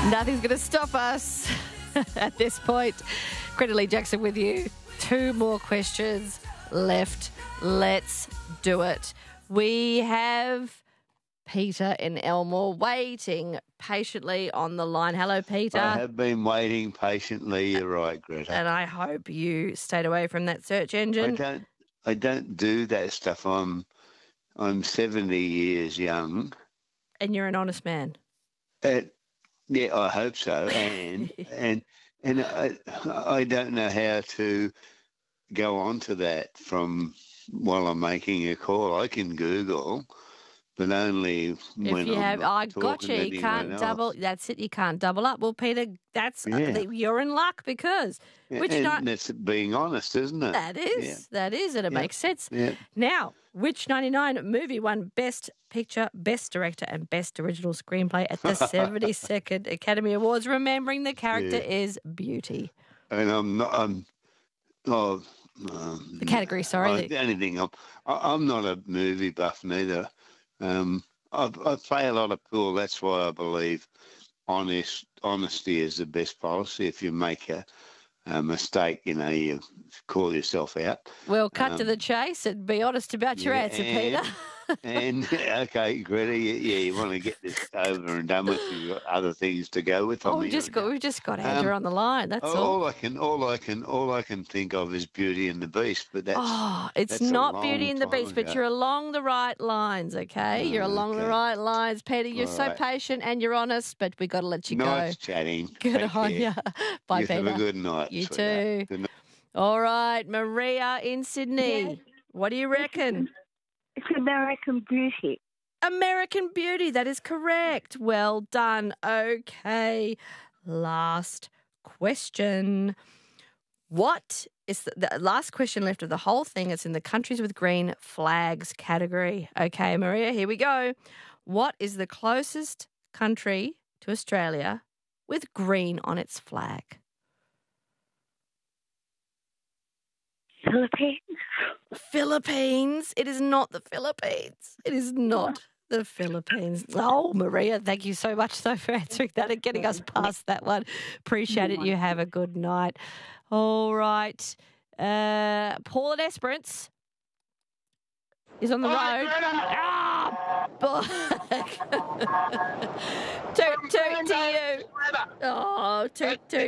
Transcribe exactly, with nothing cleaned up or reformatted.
Nothing's going to stop us at this point. Greta Lee Jackson with you. Two more questions left. Let's do it. We have Peter in Elmore waiting patiently on the line. Hello, Peter. I have been waiting patiently. You're right, Greta. And I hope you stayed away from that search engine. I don't. I don't do that stuff. I'm. I'm seventy years young. And you're an honest man. Uh, yeah, I hope so. And and and I I don't know how to go on to that from while I'm making a call. I can Google, but only when if you I'm have, not I got talking you. to You can't anyone double. else. That's it. You can't double up. Well, Peter, that's Yeah. uh, you're in luck because which and ni- that's being honest, isn't it? that is Yeah. that is, and it Yeah. makes sense. Yeah. Now, which ninety-nine movie won Best Picture, Best Director, and Best Original Screenplay at the seventy-second Academy Awards? Remembering the character Yeah. is Beauty. And I'm not. I'm. Oh, um, The category, sorry. I, the- the only thing I'm. I, I'm not a movie buff neither. Um, I, I play a lot of pool. That's why I believe honest honesty is the best policy. If you make a, a mistake, you know, you call yourself out. Well, cut to Um, the chase and be honest about your yeah, answer, and- Peter. And okay, Greta, you- yeah, you want to get this over and done with. You've got other things to go with. Oh, I'm we just got hearing. we've just got Andrew Um, on the line. That's all. all I can, all I can, all I can think of is Beauty and the Beast. But that's Oh, it's that's a not long Beauty and the time Beast, but ago. you're along the right lines, okay? You're Oh, along the okay. right lines. Peter, you're All so right. patient and you're honest, but we got to let you nice go. chatting. Good Take on care. you. Bye, You Peter. have a good night. You sweetheart. too. Good night. All right, Maria in Sydney. Yes. What do you reckon? It's American Beauty. American Beauty, that is correct. Well done. Okay, last question. What is the, the last question left of the whole thing? It's in the countries with green flags category. Okay, Maria, here we go. What is the closest country to Australia with green on its flag? Philippines. Philippines. It is not the Philippines. It is not the Philippines. Oh, Maria, thank you so much though for answering that and getting us past that one. Appreciate it. You have a good night. All right. Uh, Paul and Esperance is on the road. Ah, but toot, toot to you. Oh, toot, toot.